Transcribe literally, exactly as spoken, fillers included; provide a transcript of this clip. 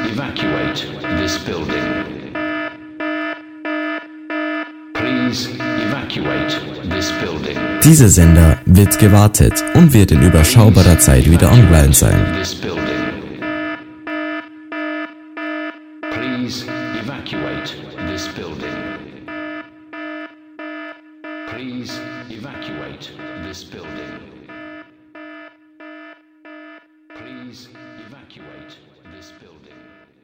evacuate this building. Please evacuate this building. Dieser Sender wird gewartet und wird in überschaubarer Zeit wieder online sein. Please evacuate this building. Please evacuate this building.